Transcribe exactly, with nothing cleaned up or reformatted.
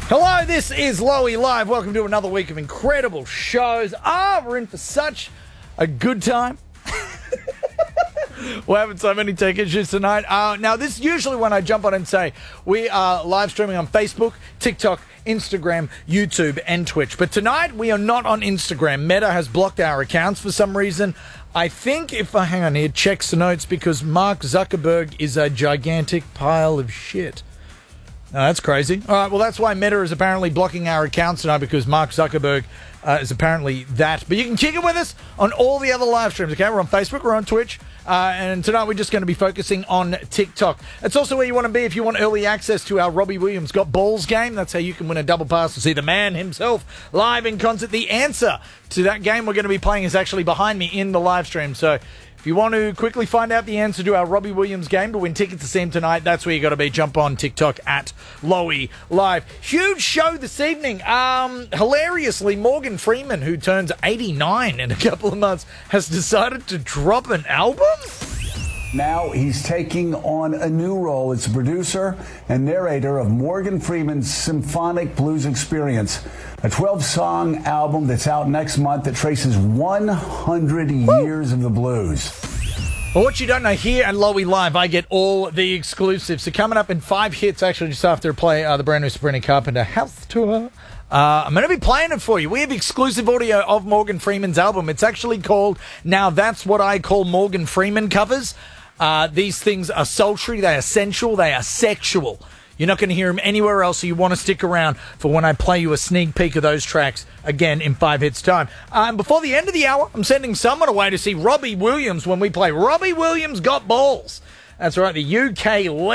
Hello, this is Lowy Live. Welcome to another week of incredible shows. Ah, we're in for such a good time. We're having so many tech issues tonight. Uh, now, this is usually when I jump on and say we are live streaming on Facebook, TikTok, Instagram, YouTube, and Twitch. But tonight, we are not on Instagram. Meta has blocked our accounts for some reason. I think if I hang on here, checks the notes because Mark Zuckerberg is a gigantic pile of shit. No, that's crazy. All right, well, that's why Meta is apparently blocking our accounts tonight because Mark Zuckerberg uh, is apparently that. But you can kick it with us on all the other live streams, okay? We're on Facebook, we're on Twitch, uh, and tonight we're just going to be focusing on TikTok. It's also where you want to be if you want early access to our Robbie Williams Got Balls game. That's how you can win a double pass to see the man himself live in concert. The answer to that game we're going to be playing is actually behind me in the live stream, so if you want to quickly find out the answer to our Robbie Williams game to win tickets to see him tonight, that's where you got to be. Jump on TikTok at Lowy Live. Huge show this evening. Um, hilariously, Morgan Freeman, who turns eighty-nine in a couple of months, has decided to drop an album. Now he's taking on a new role as producer and narrator of Morgan Freeman's Symphonic Blues Experience, a twelve-song album that's out next month that traces one hundred years of the blues. Well, what you don't know, here at Lowy Live, I get all the exclusives. So coming up in five hits, actually, just after I play uh, the brand new Sabrina Carpenter House Tour, Uh, I'm going to be playing it for you. We have exclusive audio of Morgan Freeman's album. It's actually called Now That's What I Call Morgan Freeman Covers. Uh, these things are sultry, they are sensual, they are sexual. You're not going to hear them anywhere else, so you want to stick around for when I play you a sneak peek of those tracks again in five hits' time. Uh, and before the end of the hour, I'm sending someone away to see Robbie Williams when we play Robbie Williams Got Balls. That's right, the U K